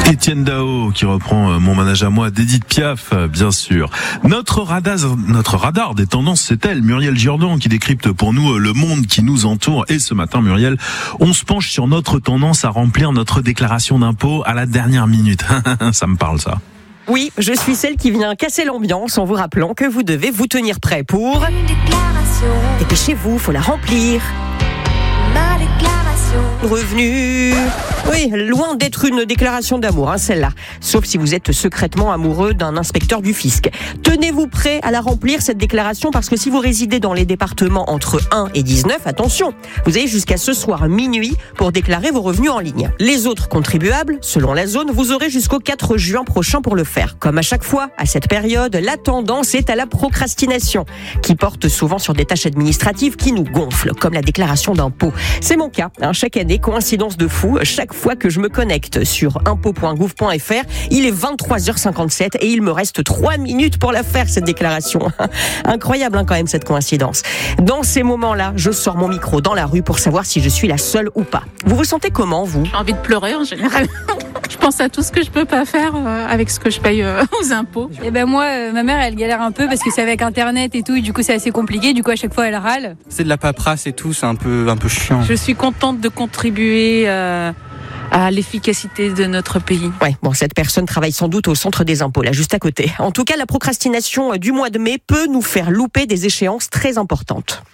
Étienne Dao qui reprend Mon manège à moi d'Edith Piaf, bien sûr. Notre radar des tendances, c'est elle, Muriel Jourdan, qui décrypte pour nous le monde qui nous entoure. Et ce matin, Muriel, on se penche sur notre tendance à remplir notre déclaration d'impôt à la dernière minute. Ça me parle, ça. Oui, je suis celle qui vient casser l'ambiance en vous rappelant que vous devez vous tenir prêt pour... Une déclaration. Dépêchez-vous, faut la remplir. Ma déclaration. Revenu. Oui, loin d'être une déclaration d'amour, celle-là. Sauf si vous êtes secrètement amoureux d'un inspecteur du fisc. Tenez-vous prêt à la remplir, cette déclaration, parce que si vous résidez dans les départements entre 1 et 19, attention, vous avez jusqu'à ce soir minuit pour déclarer vos revenus en ligne. Les autres contribuables, selon la zone, vous aurez jusqu'au 4 juin prochain pour le faire. Comme à chaque fois, à cette période, la tendance est à la procrastination, qui porte souvent sur des tâches administratives qui nous gonflent, comme la déclaration d'impôt. C'est mon cas, chaque année, coïncidence de fou, chaque fois que je me connecte sur impôt.gouv.fr, il est 23h57 et il me reste 3 minutes pour la faire, cette déclaration. Incroyable quand même cette coïncidence. Dans ces moments-là, je sors mon micro dans la rue pour savoir si je suis la seule ou pas. Vous vous sentez comment, vous ? J'ai envie de pleurer en général. Je pense à tout ce que je peux pas faire avec ce que je paye aux impôts. Et ben moi, ma mère, elle galère un peu parce que c'est avec Internet et tout, et du coup c'est assez compliqué. Du coup à chaque fois elle râle. C'est de la paperasse et tout, c'est un peu chiant. Je suis contente de contribuer à l'efficacité de notre pays. Ouais, bon, cette personne travaille sans doute au centre des impôts, là, juste à côté. En tout cas, la procrastination du mois de mai peut nous faire louper des échéances très importantes.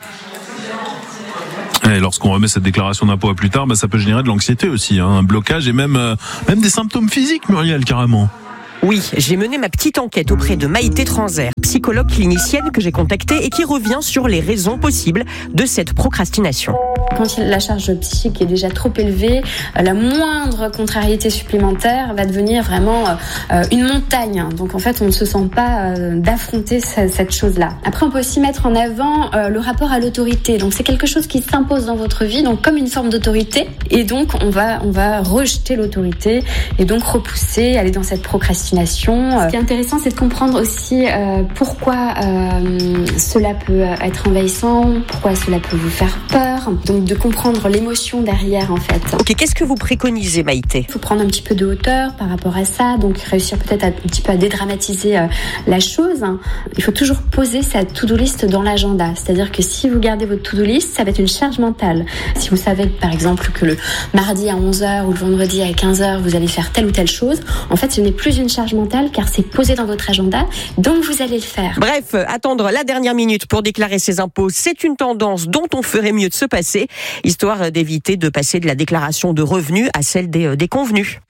Et lorsqu'on remet cette déclaration d'impôt à plus tard, ça peut générer de l'anxiété aussi, un blocage et même des symptômes physiques, Muriel, carrément. Oui, j'ai mené ma petite enquête auprès de Maïté Transer, psychologue clinicienne que j'ai contactée et qui revient sur les raisons possibles de cette procrastination. Quand la charge psychique est déjà trop élevée, la moindre contrariété supplémentaire va devenir vraiment une montagne. Donc en fait, on ne se sent pas d'affronter cette chose-là. Après, on peut aussi mettre en avant le rapport à l'autorité. Donc c'est quelque chose qui s'impose dans votre vie, donc comme une forme d'autorité. Et donc on va rejeter l'autorité et donc repousser, aller dans cette procrastination. Ce qui est intéressant, c'est de comprendre aussi pourquoi cela peut être envahissant, pourquoi cela peut vous faire peur. Donc de comprendre l'émotion derrière en fait. Ok, qu'est-ce que vous préconisez, Maïté ? Il faut prendre un petit peu de hauteur par rapport à ça, donc réussir peut-être un petit peu à dédramatiser la chose. Il faut toujours poser sa to-do list dans l'agenda. C'est-à-dire que si vous gardez votre to-do list, ça va être une charge mentale. Si vous savez par exemple que le mardi à 11h ou le vendredi à 15h, vous allez faire telle ou telle chose, en fait ce n'est plus une charge mentale car c'est posé dans votre agenda, donc vous allez le faire. Bref, attendre la dernière minute pour déclarer ses impôts, c'est une tendance dont on ferait mieux de se passer, histoire d'éviter de passer de la déclaration de revenus à celle des convenus.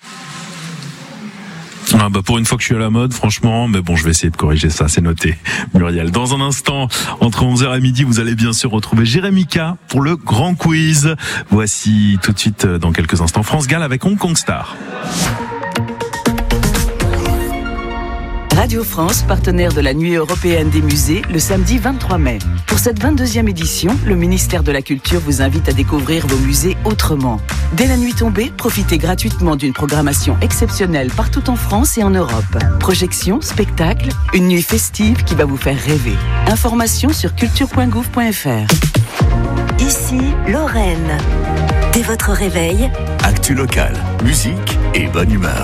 Pour une fois que je suis à la mode, franchement, mais bon, je vais essayer de corriger ça, c'est noté. Muriel, dans un instant, entre 11h et midi, vous allez bien sûr retrouver Jérémy K pour le grand quiz. Voici tout de suite, dans quelques instants, France Gall avec Hong Kong Star. Radio France, partenaire de la Nuit européenne des musées, le samedi 23 mai. Pour cette 22e édition, le ministère de la Culture vous invite à découvrir vos musées autrement. Dès la nuit tombée, profitez gratuitement d'une programmation exceptionnelle partout en France et en Europe. Projections, spectacles, une nuit festive qui va vous faire rêver. Informations sur culture.gouv.fr. Ici, Lorraine. Dès votre réveil, actu locale, musique et bonne humeur.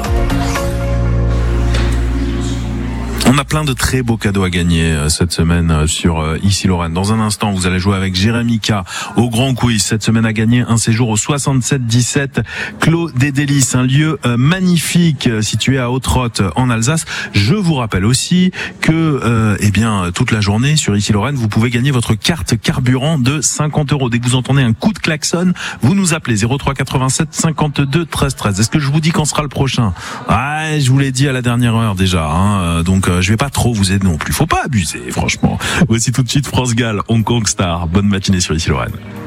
On a plein de très beaux cadeaux à gagner cette semaine sur Ici Lorraine. Dans un instant, vous allez jouer avec Jérémy K au Grand Quiz. Cette semaine à gagner un séjour au 67-17 Clos des Délices, un lieu magnifique situé à Hautrotte en Alsace. Je vous rappelle aussi que toute la journée sur Ici Lorraine, vous pouvez gagner votre carte carburant de 50 €. Dès que vous entendez un coup de klaxon, vous nous appelez 03 87 52 13 13. Est-ce que je vous dis quand sera le prochain ? Je vous l'ai dit à la dernière heure déjà, donc je vais pas trop vous aider non plus. Faut pas abuser, franchement. Voici tout de suite France Gall, Hong Kong Star. Bonne matinée sur Ici Lorraine.